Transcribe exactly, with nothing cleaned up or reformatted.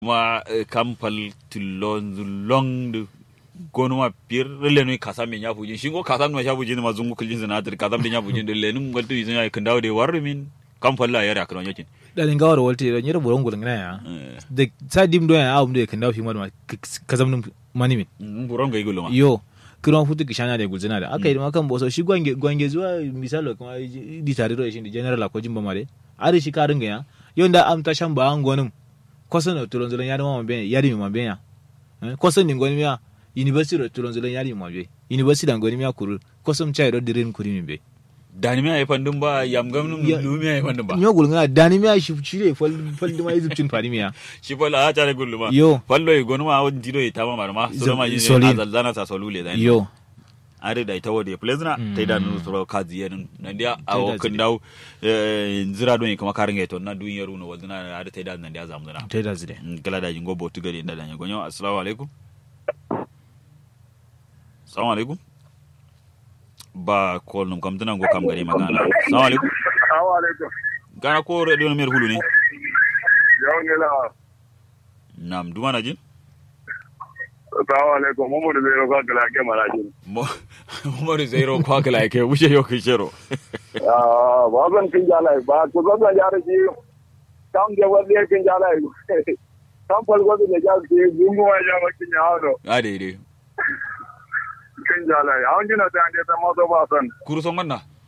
ma kampal tilon long gonu ma pir le no kasa me nya fujin shingo kasa no sha fujin ma zungu kulin zina tir kasa me nya fujin de le num galtu izin ya kan dawo de warmin kampal la yara kan yakin dalin gawar walte da nyira boron gulun ya de sa dim do ya awum de kan dawo fi ma kazam num mani min boron ga igulu ma yo kiran futu kishana da gulzina da aka yi ma kan boso shi gwange gwange zuwa misalo kuma di tare da shi general ko jimba mare ari shi karin ga ya yonda am ta shan ba an gonum kwasan da tulon zulan yari mama ben yari mama ben ya kwasan din goni miya university da tulon zulan yari mama ben university da goni miya kuru kwasan chai do dirin kuri min be dani miya ifan dum ba yam gam num lu miya ifan dum ba nyo gulunga dani miya shi shire fal fal dum ai zubcin fari miya shi fal a tare guluma yo fallo e gonu ma won dido e tama marma so ma yin azalzana sa solule da yo are da ita wode plezna tai da nu suro kazi yen nan dia awo kan daw zira don kuma karinga to na dun yaro no wadna are tai da nan dia zamuna tai da zide kala da jingo botu gari da dan gonyo assalamu alaikum assalamu alaikum ba call num kam tanan go kam gari magana assalamu alaikum assalamu alaikum gana ko radio mer hulu ne yaw ne la nam dumana jin assalamu alaikum Muhammadu Zairo kwa kala ke marajin Muhammadu Zairo kwa kala ke wuce yo kishero ah ba ban kin jala ba ko ba ban jara ji kam je wadi kin jala kam pal go de ja ke gungu wa ja makin ya do ade ide kin jala an jina ta ande ta ma so ba san kurso manna